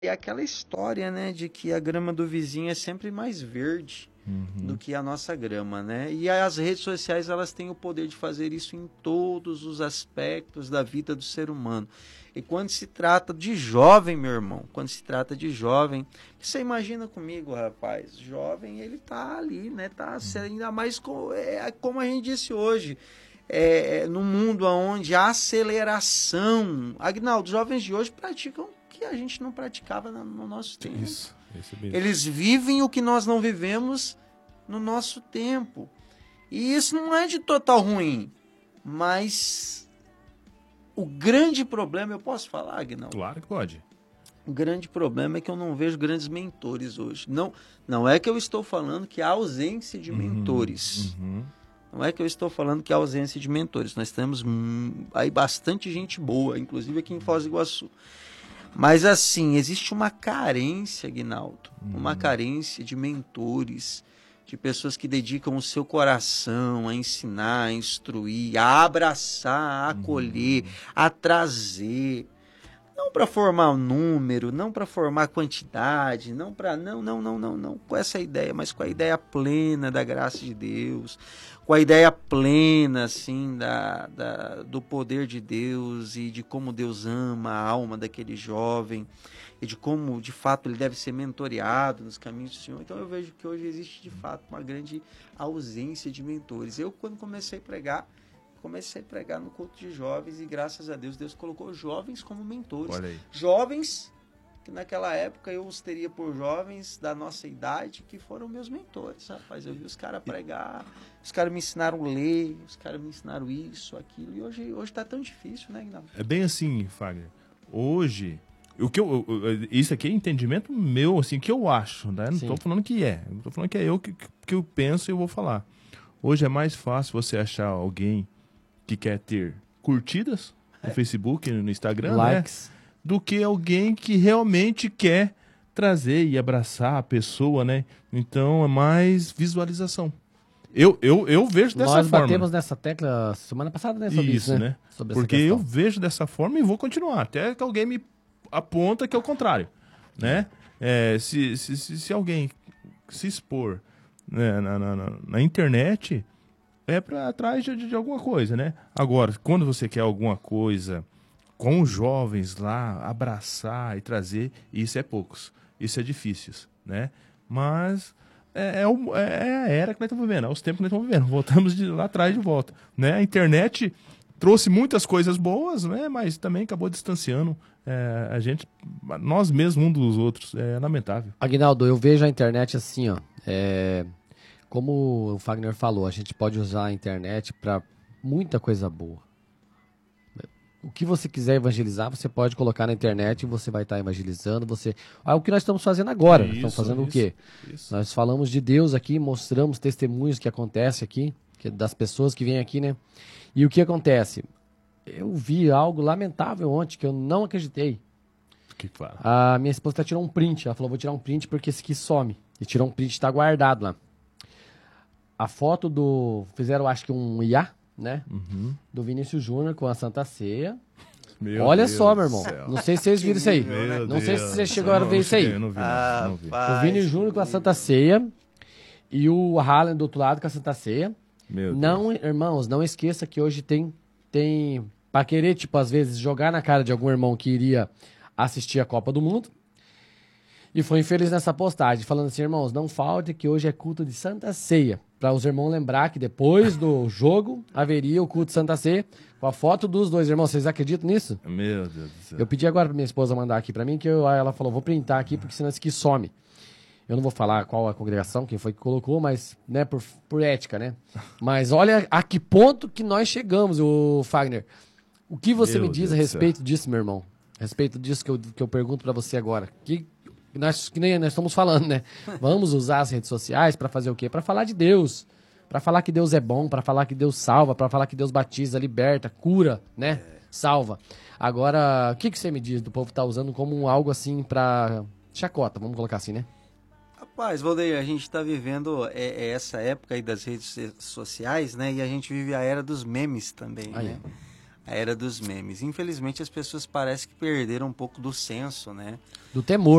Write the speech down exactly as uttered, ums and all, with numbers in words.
É aquela história, né, de que a grama do vizinho é sempre mais verde uhum. do que a nossa grama, né? E as redes sociais, elas têm o poder de fazer isso em todos os aspectos da vida do ser humano. E quando se trata de jovem, meu irmão, quando se trata de jovem, você imagina comigo, rapaz, jovem, ele tá ali, né? Tá uhum. ainda mais com, é, como a gente disse hoje, é, no mundo onde a aceleração... Agnaldo, os jovens de hoje praticam que a gente não praticava no nosso tempo. Isso, isso mesmo. Eles vivem o que nós não vivemos no nosso tempo. E isso não é de total ruim, mas o grande problema, eu posso falar, Agnaldo? Claro que pode. O grande problema é que eu não vejo grandes mentores hoje. Não, não é que eu estou falando que há ausência de uhum, mentores. Uhum. Não é que eu estou falando que há ausência de mentores. Nós temos hum, aí bastante gente boa, inclusive aqui em Foz do Iguaçu. Mas assim, existe uma carência, Aguinaldo, hum. uma carência de mentores, de pessoas que dedicam o seu coração a ensinar, a instruir, a abraçar, a acolher, hum. a trazer. Não para formar um número, não para formar quantidade, não para não, não, não, não, não, com essa ideia, mas com a ideia plena da graça de Deus, com a ideia plena, assim, da, da, do poder de Deus e de como Deus ama a alma daquele jovem e de como, de fato, ele deve ser mentoreado nos caminhos do Senhor. Então eu vejo que hoje existe, de fato, uma grande ausência de mentores. Eu, quando comecei a pregar, comecei a pregar no culto de jovens e graças a Deus, Deus colocou jovens como mentores. Olha aí. Jovens que naquela época eu os teria por jovens da nossa idade que foram meus mentores, rapaz. Eu vi os caras pregar, os caras me ensinaram a ler, os caras me ensinaram isso, aquilo. E hoje, hoje tá tão difícil, né, Guilherme? É bem assim, Fagner. Hoje, o que eu, isso aqui é entendimento meu, assim, que eu acho, né? Não Sim. tô falando que é. Não tô falando que é eu que, que eu penso e eu vou falar. Hoje é mais fácil você achar alguém que quer ter curtidas no é. Facebook, no Instagram, likes, né? Do que alguém que realmente quer trazer e abraçar a pessoa, né? Então é mais visualização. Eu, eu, eu vejo dessa Nós forma. Nós batemos nessa tecla semana passada, né? Sobre isso, isso, né? né? Sobre Porque eu vejo dessa forma e vou continuar. Até que alguém me aponta que é o contrário, né? É, se, se, se, se alguém se expor, né, na, na, na, na internet, é para atrás de, de alguma coisa, né? Agora, quando você quer alguma coisa com os jovens lá, abraçar e trazer, isso é poucos. Isso é difícil, né? Mas é, é, o, é a era que nós estamos vivendo, é os tempos que nós estamos vivendo. Voltamos de lá atrás de volta, né? A internet trouxe muitas coisas boas, né? Mas também acabou distanciando é, a gente, nós mesmos, um dos outros. É lamentável. Aguinaldo, eu vejo a internet assim, ó. É, como o Fagner falou, a gente pode usar a internet para muita coisa boa. O que você quiser evangelizar, você pode colocar na internet e você vai estar evangelizando. Você... Ah, o que nós estamos fazendo agora. Isso, nós estamos fazendo isso, o quê? Isso. Nós falamos de Deus aqui, mostramos testemunhos que acontecem aqui, que das pessoas que vêm aqui, né? E o que acontece? Eu vi algo lamentável ontem que eu não acreditei. Que claro. A minha esposa tirou um print. Ela falou, vou tirar um print porque esse aqui some. E tirou um print, está guardado lá. A foto do... Fizeram, acho que um I A, né? Uhum. Do Vinícius Júnior com a Santa Ceia. Meu Olha Deus só, meu irmão. Céu. Não sei se vocês viram isso aí. Meu não Deus. sei se vocês chegaram a ver isso aí. Eu não vi, ah, não vi. O Vini Júnior com a Santa Ceia e o Haaland do outro lado com a Santa Ceia. Meu não, Deus. Irmãos, não esqueça que hoje tem, tem pra querer, tipo, às vezes, jogar na cara de algum irmão que iria assistir a Copa do Mundo. E foi infeliz nessa postagem, falando assim, irmãos, não falte que hoje é culto de Santa Ceia. Para os irmãos lembrar que depois do jogo haveria o culto de Santa Ceia com a foto dos dois irmãos. Vocês acreditam nisso? Meu Deus do céu. Eu pedi agora para minha esposa mandar aqui para mim, que eu, ela falou, vou printar aqui, porque senão isso aqui some. Eu não vou falar qual a congregação, quem foi que colocou, mas, né, por, por ética, né? Mas olha a que ponto que nós chegamos, o Fagner. O que você meu me diz Deus a respeito disso, meu irmão? A respeito disso que eu, que eu pergunto para você agora. Que... Nós, que nem nós estamos falando, né? Vamos usar as redes sociais para fazer o quê? Para falar de Deus. Para falar que Deus é bom, para falar que Deus salva, para falar que Deus batiza, liberta, cura, né? É. Salva. Agora, o que, que você me diz do povo estar tá usando como algo assim para chacota, vamos colocar assim, né? Rapaz, Valdeir, a gente está vivendo é, é essa época aí das redes sociais, né? E a gente vive a era dos memes também, aí. né? A era dos memes. Infelizmente as pessoas parecem que perderam um pouco do senso, né? Do temor.